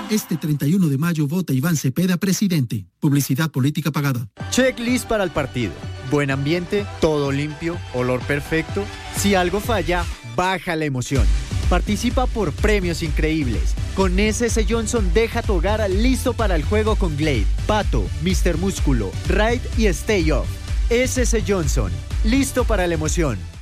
Este 31 de mayo vota Iván Cepeda presidente. Publicidad política pagada. Checklist para el partido. Buen ambiente, todo limpio, olor perfecto. Si algo falla, baja la emoción. Participa por premios increíbles. Con SS Johnson deja tu hogar listo para el juego con Glade, Pato, Mr. Músculo, Raid y Stay Off. SS Johnson, listo para la emoción.